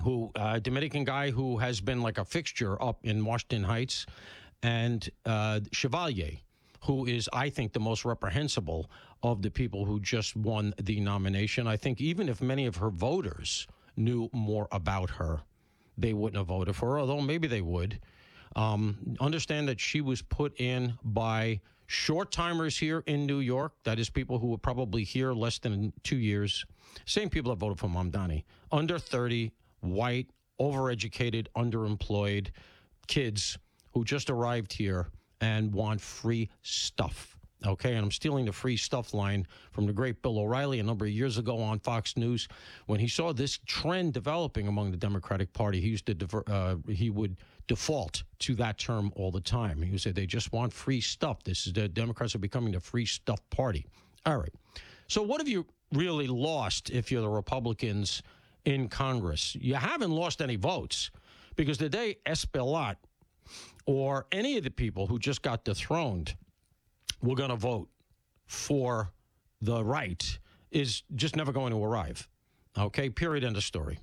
who Dominican guy who has been like a fixture up in Washington Heights, and Chevalier, who is, I think, the most reprehensible of the people who just won the nomination. I think even if many of her voters knew more about her, they wouldn't have voted for her, although maybe they would. Understand that she was put in by short-timers here in New York. That is people who were probably here less than 2 years. Same people that voted for Mamdani. Under 30, white, overeducated, underemployed kids who just arrived here and want free stuff. Okay, and I'm stealing the free stuff line from the great Bill O'Reilly a number of years ago on Fox News. When he saw this trend developing among the Democratic Party, he would default to that term all the time. He would say they just want free stuff. The Democrats are becoming the free stuff party. All right. So what have you really lost if you're the Republicans in Congress? You haven't lost any votes, because the day Espaillat or any of the people who just got dethroned were going to vote for the right is just never going to arrive. Okay, period, end of story.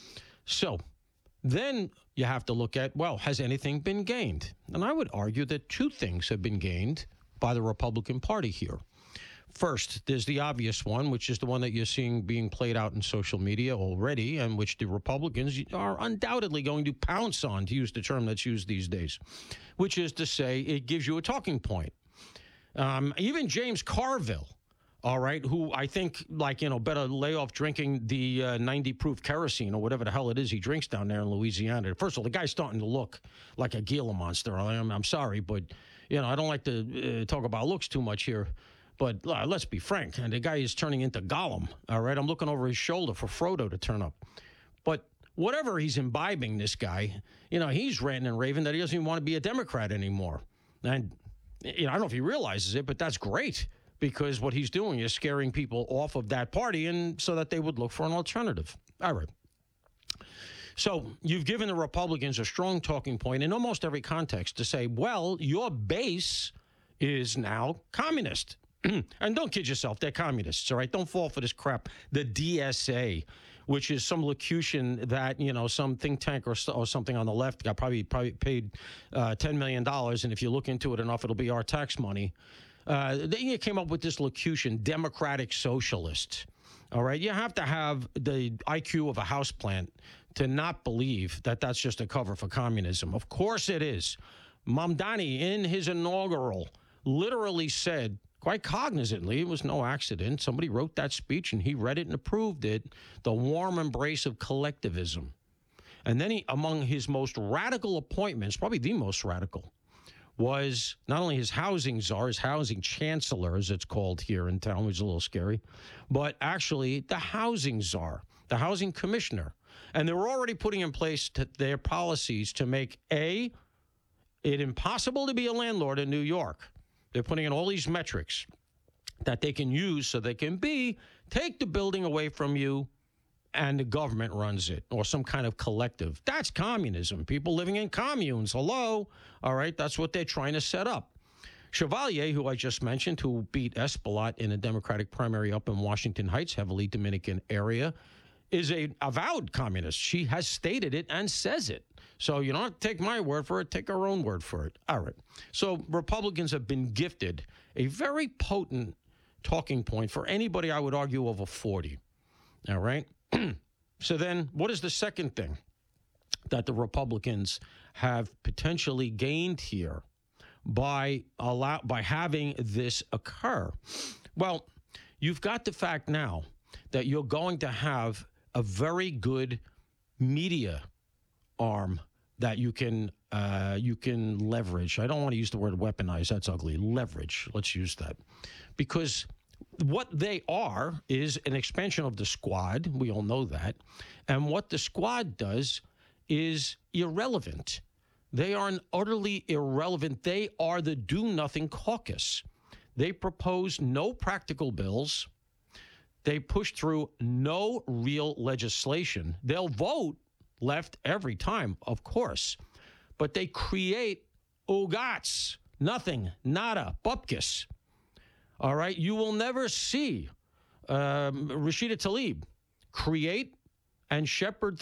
So then you have to look at, well, has anything been gained? And I would argue that two things have been gained by the Republican Party here. First, there's the obvious one, which is the one that you're seeing being played out in social media already, and which the Republicans are undoubtedly going to pounce on, to use the term that's used these days, which is to say it gives you a talking point. Even James Carville, all right, who I think, better lay off drinking the 90-proof kerosene or whatever the hell it is he drinks down there in Louisiana. First of all, the guy's starting to look like a Gila monster. I'm sorry, but, I don't like to talk about looks too much here. But let's be frank, and the guy is turning into Gollum, all right? I'm looking over his shoulder for Frodo to turn up. But whatever he's imbibing, this guy, he's ranting and raving that he doesn't even want to be a Democrat anymore. And, I don't know if he realizes it, but that's great, because what he's doing is scaring people off of that party and so that they would look for an alternative. All right. So you've given the Republicans a strong talking point in almost every context to say, well, your base is now communist. And don't kid yourself, they're communists, all right? Don't fall for this crap. The DSA, which is some locution that, some think tank or something on the left got probably paid $10 million, and if you look into it enough, it'll be our tax money. They came up with this locution, democratic socialist, all right? You have to have the IQ of a houseplant to not believe that that's just a cover for communism. Of course it is. Mamdani, in his inaugural, literally said, quite cognizantly, it was no accident. Somebody wrote that speech and he read it and approved it. The warm embrace of collectivism. And then among his most radical appointments, probably the most radical, was not only his housing czar, his housing chancellor, as it's called here in town, which is a little scary, but actually the housing czar, the housing commissioner. And they were already putting in place their policies to make it impossible to be a landlord in New York. They're putting in all these metrics that they can use so they can take the building away from you and the government runs it, or some kind of collective. That's communism. People living in communes. Hello? All right, that's what they're trying to set up. Chevalier, who I just mentioned, who beat Espaillat in a Democratic primary up in Washington Heights, heavily Dominican area, is an avowed communist. She has stated it and says it. So you don't have to take my word for it. Take our own word for it. All right. So Republicans have been gifted a very potent talking point for anybody, I would argue, over 40. All right. So then what is the second thing that the Republicans have potentially gained here by having this occur? Well, you've got the fact now that you're going to have a very good media arm that you can leverage. I don't want to use the word weaponize. That's ugly. Leverage. Let's use that. Because what they are is an expansion of the squad. We all know that. And what the squad does is irrelevant. They are utterly irrelevant. They are the do-nothing caucus. They propose no practical bills. They push through no real legislation. They'll vote left every time, of course. But they create ugats, nothing, nada, bupkis. All right? You will never see Rashida Tlaib create and shepherd